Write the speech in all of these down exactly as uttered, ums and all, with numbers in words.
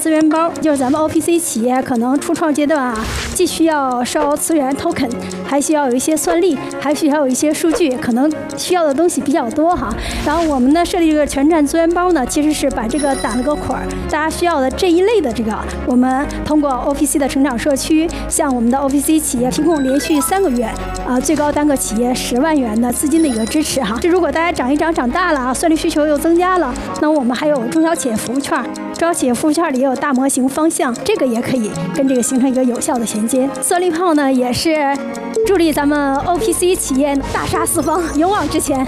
资源包，就是咱们 O P C 企业可能初创阶段啊，既需要烧资源 token， 还需要有一些算力，还需要有一些数据，可能需要的东西比较多哈。然后我们呢设立这个全站资源包呢，其实是把这个打了个捆儿，大家需要的这一类的这个，我们通过 O P C 的成长社区，向我们的 O P C 企业提供连续三个月啊，最高单个企业十万元的资金的一个支持哈。这如果大家涨一涨长大了啊，算力需求又增加了，那我们还有中小企业服务券，中小企业服务券里也有大模型方向，这个也可以跟这个形成一个有效的衔接。算力炮呢，也是助力咱们 O P C 企业大杀四方，勇往直前。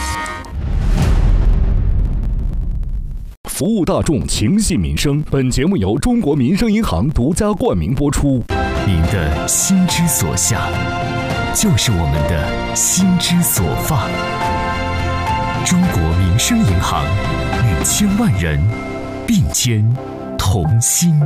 服务大众，情系民生。本节目由中国民生银行独家冠名播出。 您的心之所向，就是我们的心之所放。中国民生银行与千万人并肩同心。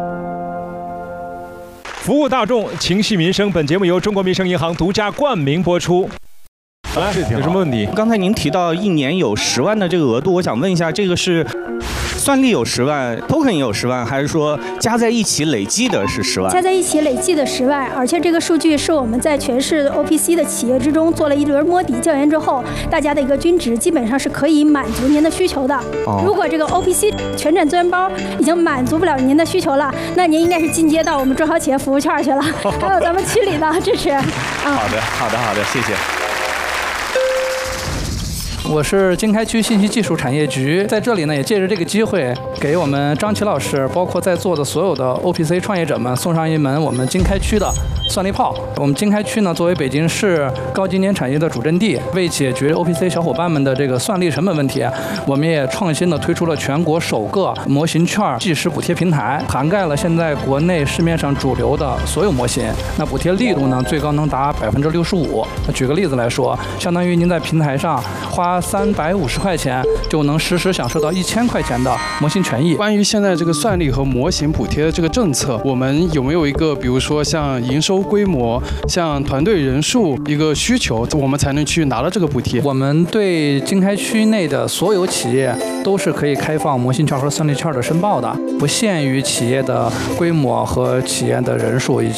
服务大众，情系民生。本节目由中国民生银行独家冠名播出。来，有什么问题？ 刚才您提到一年有十万的这个额度，我想问一下，这个是算力有十万 ，token 也有十万，还是说加在一起累计的是十万？ 加在一起累计的十万，而且这个数据是我们在全市 O P C 的企业之中做了一轮摸底调研之后，大家的一个均值基本上是可以满足您的需求的。哦、如果这个 O P C 全站资源包已经满足不了您的需求了，那您应该是进阶到我们中小企业服务券去了，还有咱们区里的支持。嗯、 好的，好的，好的，谢谢。 我是经开区信息技术产业局，在这里呢也借着这个机会，给我们张琦老师，包括在座的所有的 O P C 创业者们送上一门我们经开区的算力炮。我们经开区呢作为北京市高精尖产业的主阵地，为解决 O P C 小伙伴们的这个算力成本问题，我们也创新的推出了全国首个模型券计时补贴平台，涵盖了现在国内市面上主流的所有模型。那补贴力度呢最高能达百分之六十五。那举个例子来说，相当于您在平台上花三百五十块钱就能实时享受到一千块钱的模型权益。 关于现在这个算力和模型补贴的这个政策，我们有没有一个，比如说像营收规模、像团队人数一个需求，我们才能去拿到这个补贴？ 我们对经开区内的所有企业都是可以开放模型券和算力券的申报的，不限于企业的规模和企业的人数以及